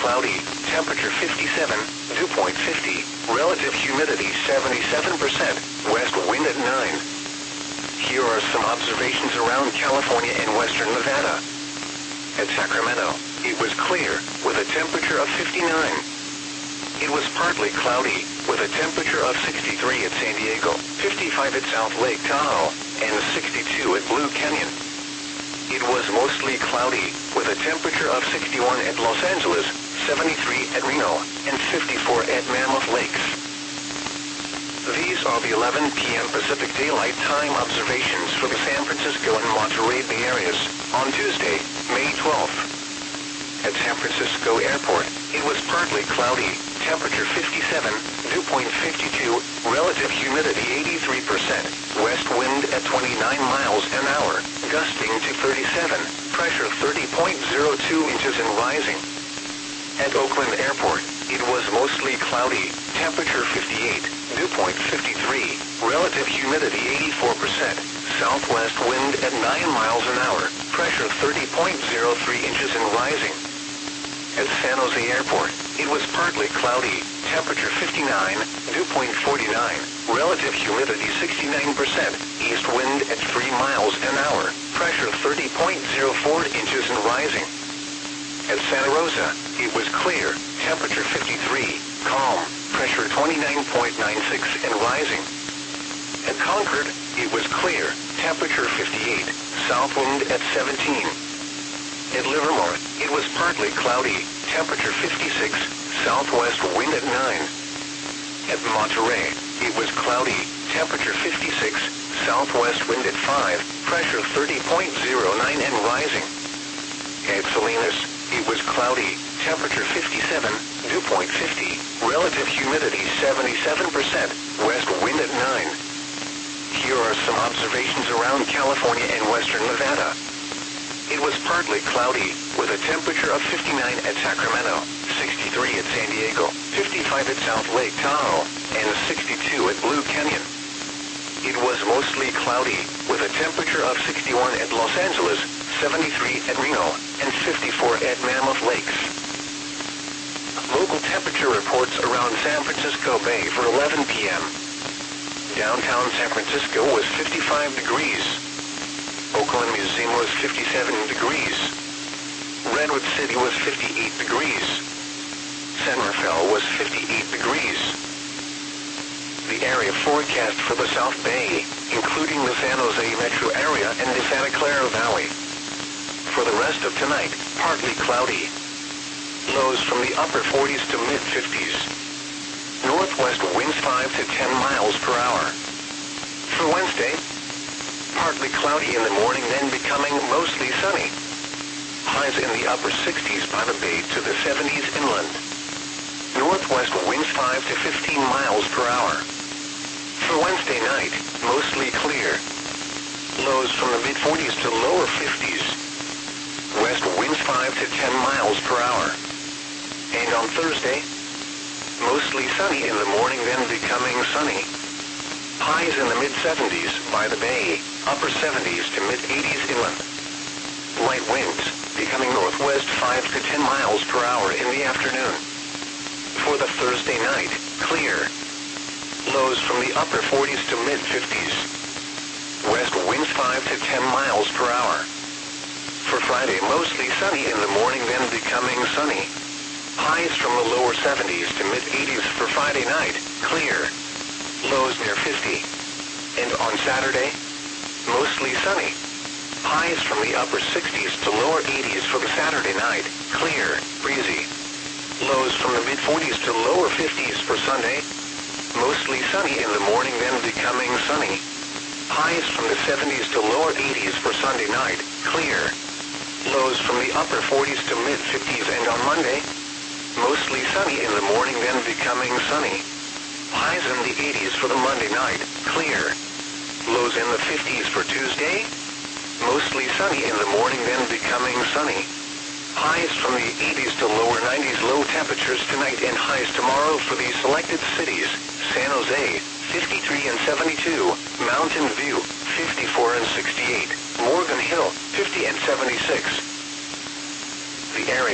cloudy, temperature 57, dew point 50, relative humidity 77%, west wind at 9. Here are some observations around California and western Nevada. At Sacramento, it was clear, with a temperature of 59. It was partly cloudy, with a temperature of 63 at San Diego, 55 at South Lake Tahoe, and 62 at Blue Canyon. It was mostly cloudy, with a temperature of 61 at Los Angeles, 73 at Reno, and 54 at Mammoth Lakes. These are the 11 p.m. Pacific Daylight Time observations for the San Francisco and Monterey Bay areas on Tuesday, May 12th. At San Francisco Airport, it was partly cloudy, temperature 57, dew point 52, relative humidity 83%, west wind at 29 miles an hour, gusting to 37, pressure 30.02 inches and rising. At Oakland Airport, it was mostly cloudy, temperature 58, dew point 53, relative humidity 84%, southwest wind at 9 miles an hour, pressure 30.03 inches and rising. At San Jose Airport, it was partly cloudy, temperature 59, dew point 49, relative humidity 69%, east wind at 3 miles an hour, pressure 30.04 inches and rising. At Santa Rosa, it was clear, temperature 53, calm, pressure 29.96 and rising. At Concord, it was clear, temperature 58, south wind at 17. At Livermore, it was partly cloudy, temperature 56, southwest wind at 9. At Monterey, it was cloudy, temperature 56, southwest wind at 5, pressure 30.09 and rising. At Salinas, it was cloudy, temperature 57, dew point 50, relative humidity 77%, west wind at 9. Here are some observations around California and western Nevada. It was partly cloudy, with a temperature of 59 at Sacramento, 63 at San Diego, 55 at South Lake Tahoe, and 62 at Blue Canyon. It was mostly cloudy, with a temperature of 61 at Los Angeles, 73 at Reno, and 54 at Mammoth Lakes. Local temperature reports around San Francisco Bay for 11 p.m. Downtown San Francisco was 55 degrees. Oakland Museum was 57 degrees. Redwood City was 58 degrees. San Rafael was 58 degrees. The area forecast for the South Bay, including the San Jose metro area and the Santa Clara Valley. For the rest of tonight, partly cloudy. Lows from the upper 40s to mid-50s. Northwest winds 5 to 10 miles per hour. For Wednesday, partly cloudy in the morning, then becoming mostly sunny. Highs in the upper 60s by the bay to the 70s inland. Northwest winds 5 to 15 miles per hour. For Wednesday night, mostly clear. Lows from the mid-40s to lower 50s. West winds 5 to 10 miles per hour. And on Thursday, mostly sunny in the morning, then becoming sunny. Highs in the mid-70s by the bay, upper 70s to mid-80s inland. Light winds, becoming northwest 5 to 10 miles per hour in the afternoon. For the Thursday night, clear. Lows from the upper 40s to mid-50s. West winds 5 to 10 miles per hour. For Friday, mostly sunny in the morning, then becoming sunny. Highs from the lower 70s to mid-80s for Friday night, clear. Lows near 50. And on Saturday, mostly sunny. Highs from the upper 60s to lower 80s for the Saturday night, clear, breezy. Lows from the mid-40s to lower 50s for Sunday. Mostly sunny in the morning, then becoming sunny. Highs from the 70s to lower 80s for Sunday night, clear. Lows from the upper 40s to mid-50s, and on Monday, mostly sunny in the morning, then becoming sunny. Highs in the 80s for the Monday night, clear. Lows in the 50s for Tuesday. Mostly sunny in the morning, then becoming sunny. Highs from the 80s to lower 90s, low temperatures tonight and highs tomorrow for the selected cities. San Jose, 53 and 72. Mountain View, 54 and 68. Morgan Hill, 50 and 76. The area